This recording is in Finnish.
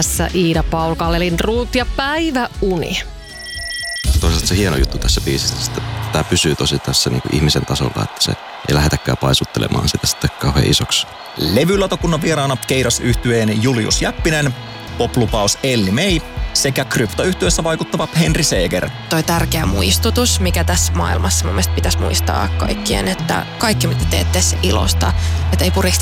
Tässä Iida Paul, Kalle Lindroth ja Päiväuni. Toisaalta se hieno juttu tässä biisissä, että tämä pysyy tosi tässä niin kuin ihmisen tasolla, että se ei lähdetäkään paisuttelemaan sitä sitten kauhean isoksi. Levylautakunnan vieraana Keiras-yhtyeen Julius Jäppinen, poplupaus Elli May sekä kryptoyhtyessä vaikuttava Henry Seeger. Toi tärkeä muistutus, mikä tässä maailmassa mun mielestä pitäisi muistaa kaikkien, että kaikki mitä teette se ilosta, että ei purista